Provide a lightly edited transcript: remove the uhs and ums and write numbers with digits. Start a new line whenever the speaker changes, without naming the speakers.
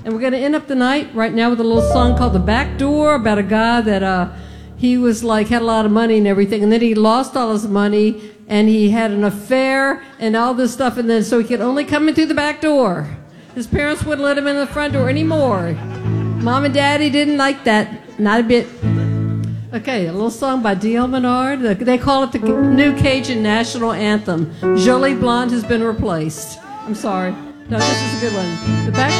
And we're going to end up the night right now with a little song called The Back Door, about a guy that he was like, had a lot of money and everything, and then he lost all his money, and he had an affair and all this stuff, and then so he could only come in through the back door. His parents wouldn't let him in the front door anymore. Mom and Daddy didn't like that, not a bit. Okay, a little song by D.L. Menard. They call it the new Cajun national anthem. Jolie Blonde has been replaced. I'm sorry. No, this is a good one. The Back